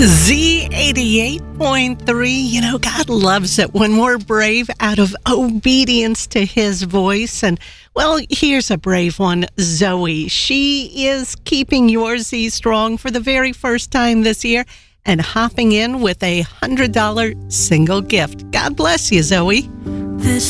Z88.3, God loves it when we're brave out of obedience to his voice. And, well, here's a brave one, Zoe. She is keeping your Z strong for the very first time this year and hopping in with a $100 single gift. God bless you, Zoe. This